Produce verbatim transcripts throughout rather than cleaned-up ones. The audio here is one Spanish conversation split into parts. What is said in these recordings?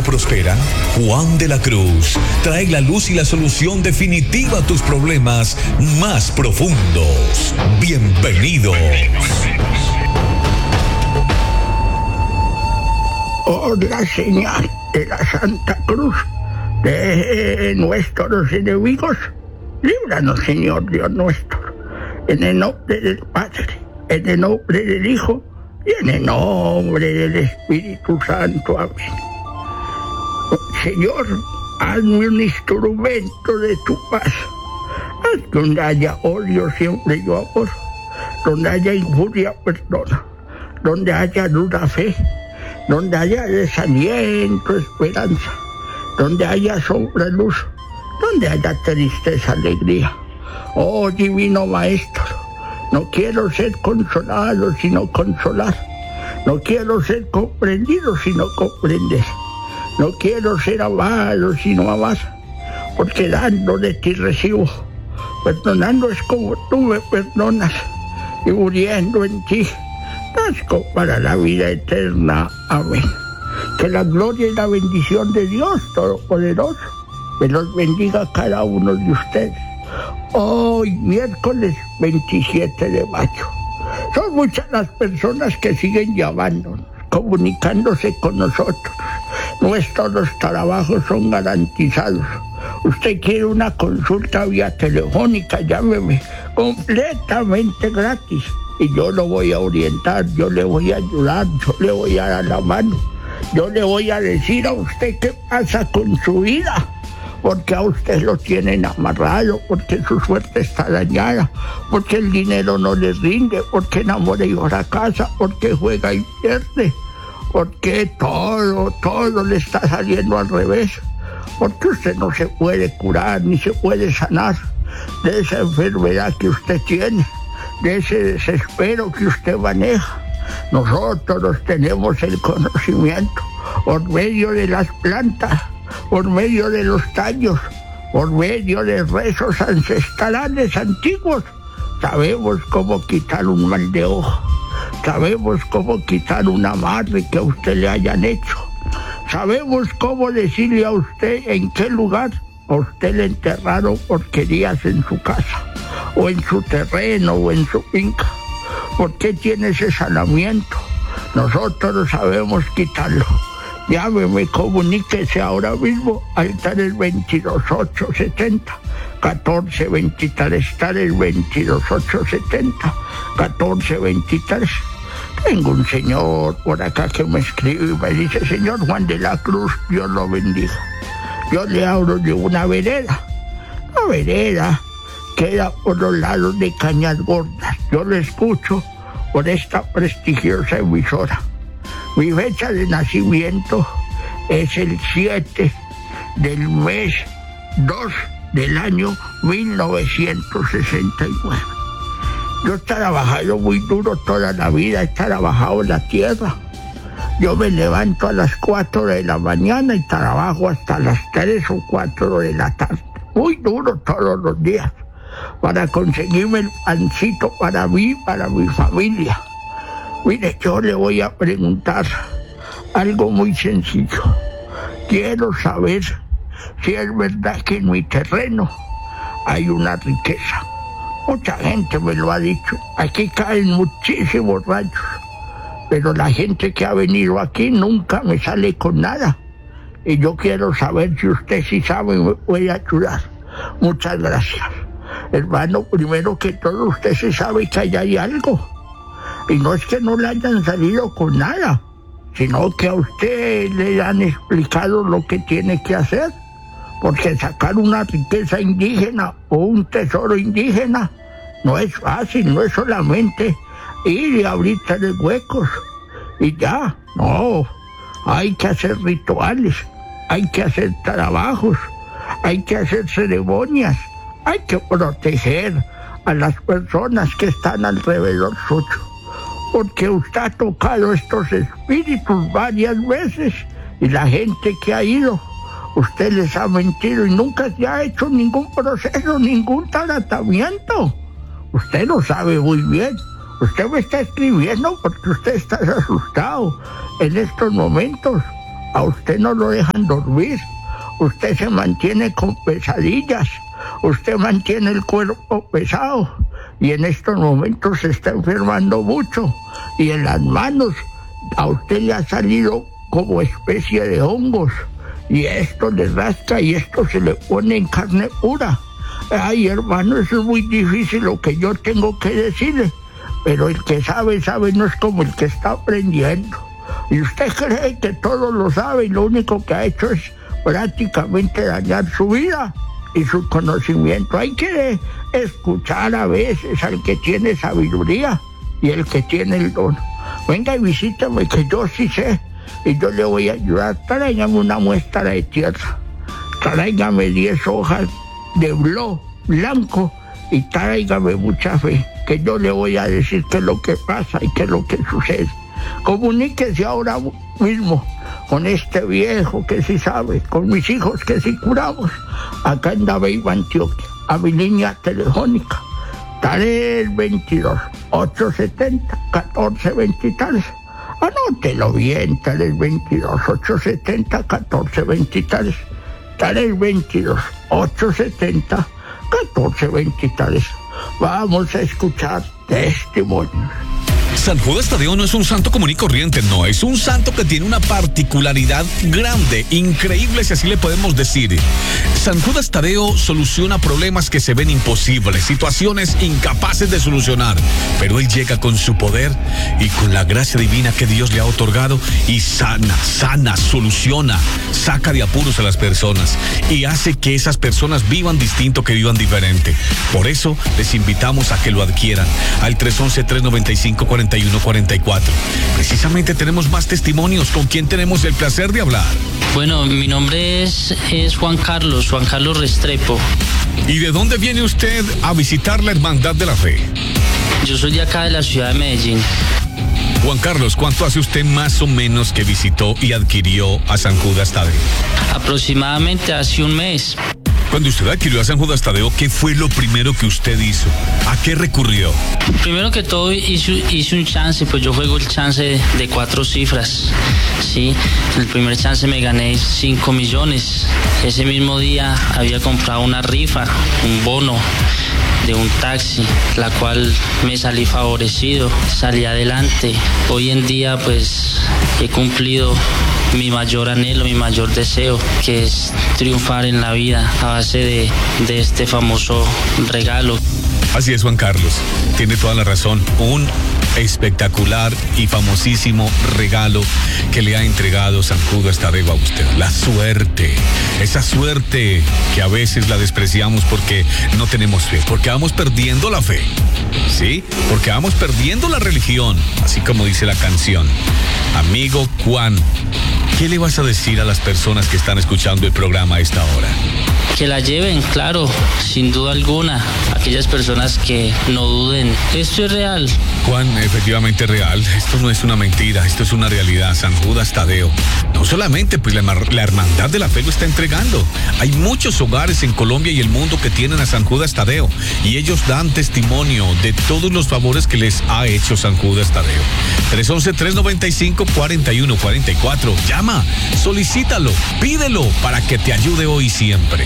no prospera? Juan de la Cruz trae la luz y la solución definitiva a tus problemas más profundos. Bienvenidos. Oh, la señal de la Santa Cruz de nuestros enemigos, líbranos, Señor Dios nuestro, en el nombre del Padre, en el nombre del Hijo y en el nombre del Espíritu Santo. Amén. Señor, hazme un instrumento de tu paz. Haz que donde haya odio siempre yo amor, donde haya injuria perdona, donde haya duda fe, donde haya desaliento esperanza, donde haya sombra luz, donde haya tristeza alegría. Oh divino Maestro, no quiero ser consolado sino consolar, no quiero ser comprendido sino comprender, no quiero ser amado sino amar, porque dando de ti recibo, perdonando es como tú me perdonas, y muriendo en ti nazco para la vida eterna. Amén. Que la gloria y la bendición de Dios Todopoderoso me los bendiga a cada uno de ustedes. Hoy, miércoles veintisiete de mayo. Son muchas las personas que siguen llamándonos, comunicándose con nosotros. Nuestros trabajos son garantizados. Usted quiere una consulta vía telefónica, llámeme, completamente gratis. Y yo lo voy a orientar, yo le voy a ayudar, yo le voy a dar la mano. Yo le voy a decir a usted qué pasa con su vida, porque a usted lo tienen amarrado, porque su suerte está dañada, porque el dinero no le rinde, porque enamora y fracasa, porque juega y pierde, porque todo, todo le está saliendo al revés, porque usted no se puede curar ni se puede sanar de esa enfermedad que usted tiene, de ese desespero que usted maneja. Nosotros tenemos el conocimiento por medio de las plantas, por medio de los tallos, por medio de rezos ancestrales antiguos. Sabemos cómo quitar un mal de ojo, sabemos cómo quitar un amarre que a usted le hayan hecho, sabemos cómo decirle a usted en qué lugar a usted le enterraron porquerías en su casa, o en su terreno, o en su finca. ¿Por qué tiene ese sanamiento? Nosotros sabemos quitarlo. Llámeme, comuníquese ahora mismo al tres veintidós ocho setenta catorce veintitrés, tres veintidós ocho setenta catorce veintitrés. Tengo un señor por acá que me escribe y me dice: señor Juan de la Cruz, Dios lo bendiga. Yo le hablo de una vereda. La vereda queda por los lados de Cañas Gordas. Yo lo escucho por esta prestigiosa emisora. Mi fecha de nacimiento es el siete del mes dos del año mil novecientos sesenta y nueve. Yo he trabajado muy duro toda la vida, he trabajado en la tierra. Yo me levanto a las cuatro de la mañana y trabajo hasta las tres o cuatro de la tarde. Muy duro todos los días, para conseguirme el pancito para mí, para mi familia. Mire, yo le voy a preguntar algo muy sencillo. Quiero saber si es verdad que en mi terreno hay una riqueza. Mucha gente me lo ha dicho. Aquí caen muchísimos rayos, pero la gente que ha venido aquí nunca me sale con nada. Y yo quiero saber si usted sí sabe y me puede ayudar. Muchas gracias. Hermano, primero que todo, usted se sabe que allá hay algo. Y no es que no le hayan salido con nada, sino que a usted le han explicado lo que tiene que hacer. Porque sacar una riqueza indígena o un tesoro indígena no es fácil, no es solamente ir y abrir tres huecos y ya. No, hay que hacer rituales, hay que hacer trabajos, hay que hacer ceremonias, hay que proteger a las personas que están alrededor suyo, porque usted ha tocado estos espíritus varias veces y la gente que ha ido, usted les ha mentido y nunca se ha hecho ningún proceso, ningún tratamiento. Usted lo sabe muy bien. Usted me está escribiendo porque usted está asustado en estos momentos. A usted no lo dejan dormir. Usted se mantiene con pesadillas. Usted mantiene el cuerpo pesado. Y en estos momentos se está enfermando mucho. Y en las manos a usted le ha salido como especie de hongos. Y esto le rasca y esto se le pone en carne pura. Ay, hermano, eso es muy difícil lo que yo tengo que decirle. Pero el que sabe, sabe, no es como el que está aprendiendo. Y usted cree que todo lo sabe y lo único que ha hecho es prácticamente dañar su vida y su conocimiento. Hay que escuchar a veces al que tiene sabiduría y el que tiene el don. Venga y visítame, que yo sí sé y yo le voy a ayudar. Tráigame una muestra de tierra, tráigame diez hojas de bló blanco y tráigame mucha fe, que yo le voy a decir qué es lo que pasa y qué es lo que sucede. Comuníquese ahora mismo con este viejo que sí sabe, con mis hijos que sí curamos, acá en Dabeiba, Antioquia, a mi línea telefónica tres veintidós, ochocientos setenta, catorce veintitrés. Anótelo bien, tres veintidós, ochocientos setenta, catorce veintitrés. tres veintidós, ochocientos setenta, catorce veintitrés. Vamos a escuchar testimonios. San Judas Tadeo no es un santo común y corriente, no, es un santo que tiene una particularidad grande, increíble si así le podemos decir. San Judas Tadeo soluciona problemas que se ven imposibles, situaciones incapaces de solucionar, pero él llega con su poder y con la gracia divina que Dios le ha otorgado y sana, sana, soluciona, saca de apuros a las personas y hace que esas personas vivan distinto, que vivan diferente. Por eso les invitamos a que lo adquieran al tres once, tres noventa y cinco, cuarenta y uno cuarenta y cuatro. Precisamente tenemos más testimonios. ¿Con quién tenemos el placer de hablar? Bueno, mi nombre es, es Juan Carlos, Juan Carlos Restrepo. ¿Y de dónde viene usted a visitar la Hermandad de la Fe? Yo soy de acá de la ciudad de Medellín. Juan Carlos, ¿cuánto hace usted más o menos que visitó y adquirió a San Judas Tadeo? Aproximadamente hace un mes. Cuando usted adquirió a San Judas Tadeo, ¿qué fue lo primero que usted hizo? ¿A qué recurrió? Primero que todo hice, hice un chance, pues yo juego el chance de, de cuatro cifras, ¿sí? En el primer chance me gané cinco millones. Ese mismo día había comprado una rifa, un bono de un taxi, la cual me salí favorecido, salí adelante. Hoy en día pues he cumplido mi mayor anhelo, mi mayor deseo, que es triunfar en la vida a base de, de este famoso regalo. Así es, Juan Carlos, tiene toda la razón. Un espectacular y famosísimo regalo que le ha entregado San Judas Tadeo a usted. La suerte, esa suerte que a veces la despreciamos porque no tenemos fe, porque vamos perdiendo la fe, ¿sí? Porque vamos perdiendo la religión, así como dice la canción. Amigo Juan, ¿qué le vas a decir a las personas que están escuchando el programa a esta hora? Que la lleven, claro, sin duda alguna. Aquellas personas que no duden. Esto es real. Juan, efectivamente real. Esto no es una mentira, esto es una realidad. San Judas Tadeo. No solamente, pues la, la Hermandad de la Fe lo está entregando. Hay muchos hogares en Colombia y el mundo que tienen a San Judas Tadeo. Y ellos dan testimonio de todos los favores que les ha hecho San Judas Tadeo. tres once, tres noventa y cinco, cuarenta y uno cuarenta y cuatro. Llama, solicítalo, pídelo para que te ayude hoy y siempre.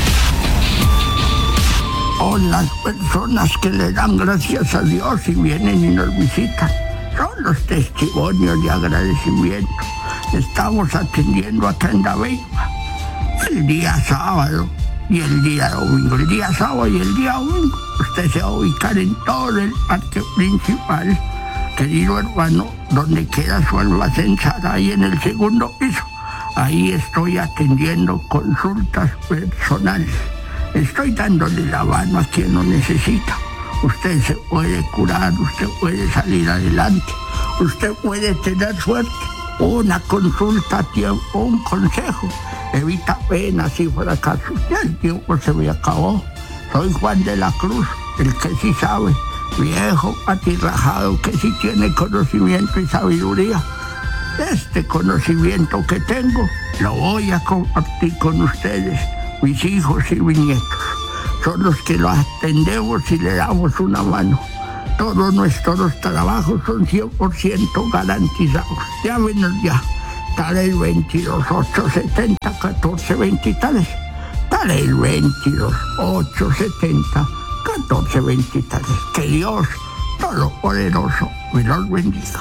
O las personas que le dan gracias a Dios y vienen y nos visitan. Son los testimonios de agradecimiento. Estamos atendiendo acá en Dabeiba el día sábado y el día domingo. El día sábado y el día domingo usted se va a ubicar en todo el parque principal, querido hermano, donde queda su almacén ahí en el segundo piso. Ahí estoy atendiendo consultas personales. Estoy dándole la mano a quien lo necesita. Usted se puede curar, usted puede salir adelante, usted puede tener suerte. Una consulta a tiempo, un consejo, evita penas y fracasos. Ya el tiempo se me acabó. Soy Juan de la Cruz, el que sí sabe, viejo, atirrajado, que sí tiene conocimiento y sabiduría. Este conocimiento que tengo lo voy a compartir con ustedes, mis hijos y mis nietos. Son los que lo atendemos y le damos una mano. Todos nuestros trabajos son cien por ciento garantizados. Llámenos ya. Dale el veintidós, ocho setenta, catorce veinte, tales. Dale el veintidós, ocho setenta, catorce veinte, tales. Que Dios Todopoderoso me los bendiga.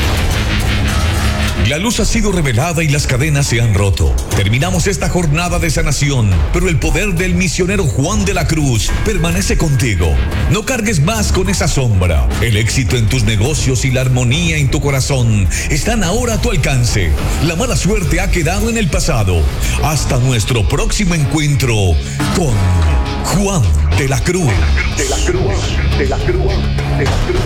La luz ha sido revelada y las cadenas se han roto. Terminamos esta jornada de sanación, pero el poder del misionero Juan de la Cruz permanece contigo. No cargues más con esa sombra. El éxito en tus negocios y la armonía en tu corazón están ahora a tu alcance. La mala suerte ha quedado en el pasado. Hasta nuestro próximo encuentro con Juan de la Cruz. De la Cruz, de la Cruz, de la Cruz.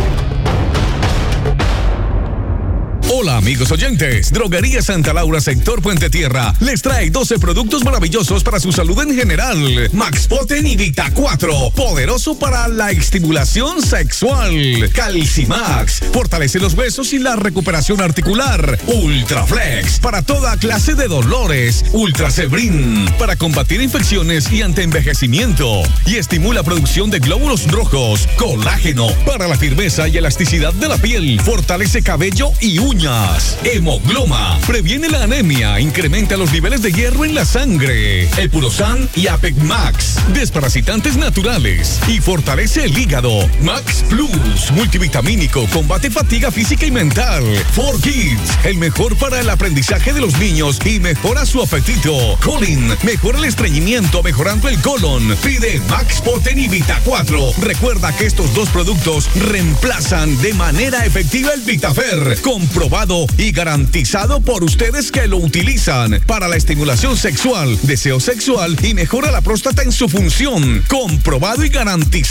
Hola amigos oyentes, Droguería Santa Laura Sector Puente Tierra les trae doce productos maravillosos para su salud en general. Max Poten y Vita cuatro, poderoso para la estimulación sexual. Calcimax, fortalece los huesos y la recuperación articular. Ultraflex, para toda clase de dolores. Ultracebrin, para combatir infecciones y antienvejecimiento. Y estimula producción de glóbulos rojos. Colágeno, para la firmeza y elasticidad de la piel. Fortalece cabello y uñas. Hemogloma, previene la anemia, incrementa los niveles de hierro en la sangre. El Purosan y Apec Max, desparasitantes naturales y fortalece el hígado. Max Plus, multivitamínico, combate fatiga física y mental. For Kids, el mejor para el aprendizaje de los niños y mejora su apetito. Colin, mejora el estreñimiento mejorando el colon. Pide Max Poten y Vita cuatro. Recuerda que estos dos productos reemplazan de manera efectiva el Vitafer. Comprobado y garantizado por ustedes que lo utilizan para la estimulación sexual, deseo sexual y mejora la próstata en su función. Comprobado y garantizado.